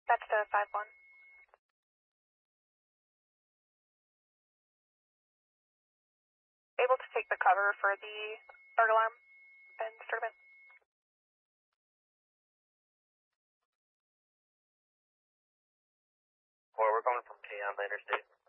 That's the 5-1. Able to take the cover for the start alarm and disturbance. Well, we're coming from K on the interstate.